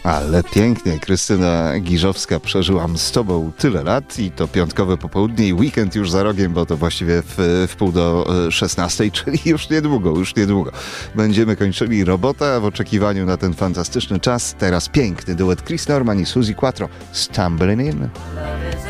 Ale pięknie, Krystyna Giżowska, przeżyłam z tobą tyle lat i to piątkowe popołudnie i weekend już za rogiem, bo to właściwie w pół do 16, czyli już niedługo będziemy kończyli robotę w oczekiwaniu na ten fantastyczny czas. Teraz piękny duet Chris Norman i Suzi Quatro, Stumbling In.